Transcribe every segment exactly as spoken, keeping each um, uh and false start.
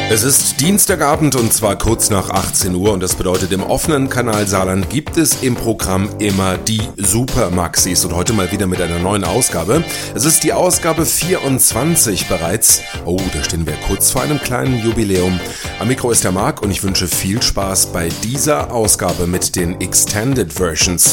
Es ist Dienstagabend und zwar kurz nach achtzehn Uhr und das bedeutet, im offenen Kanal Saarland gibt es im Programm immer die Super Maxis und heute mal wieder mit einer neuen Ausgabe. Es ist die Ausgabe vierundzwanzig bereits. Oh, da stehen wir kurz vor einem kleinen Jubiläum. Am Mikro ist der Marc und ich wünsche viel Spaß bei dieser Ausgabe mit den Extended Versions.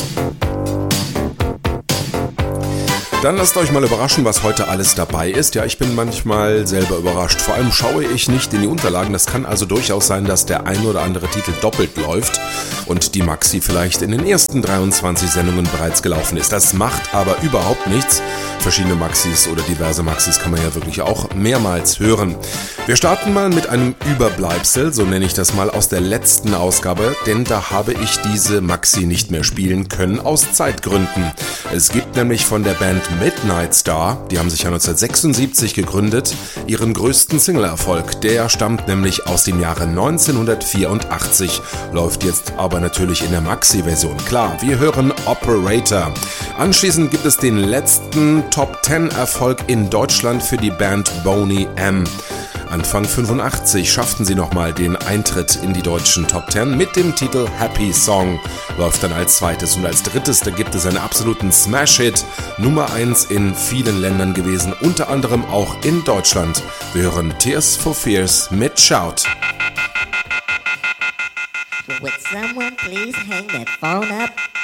Dann lasst euch mal überraschen, was heute alles dabei ist. Ja, ich bin manchmal selber überrascht. Vor allem schaue ich nicht in die Unterlagen. Das kann also durchaus sein, dass der ein oder andere Titel doppelt läuft und die Maxi vielleicht in den ersten dreiundzwanzig Sendungen bereits gelaufen ist. Das macht aber überhaupt nichts. Verschiedene Maxis oder diverse Maxis kann man ja wirklich auch mehrmals hören. Wir starten mal mit einem Überbleibsel, so nenne ich das mal, aus der letzten Ausgabe, denn da habe ich diese Maxi nicht mehr spielen können, aus Zeitgründen. Es gibt nämlich von der Band Midnight Star, die haben sich ja neunzehnhundertsechsundsiebzig gegründet, ihren größten Single-Erfolg. Der stammt nämlich aus dem Jahre neunzehnhundertvierundachtzig, läuft jetzt aber natürlich in der Maxi-Version. Klar, wir hören Operator. Anschließend gibt es den letzten Top zehn Erfolg in Deutschland für die Band Boney M. Anfang fünfundachtzig schafften sie nochmal den Eintritt in die deutschen Top zehn mit dem Titel Happy Song. Läuft dann als zweites und als drittes, da gibt es einen absoluten Smash-Hit, Nummer eins in vielen Ländern gewesen, unter anderem auch in Deutschland. Wir hören Tears for Fears mit Shout. Would someone please hang that phone up?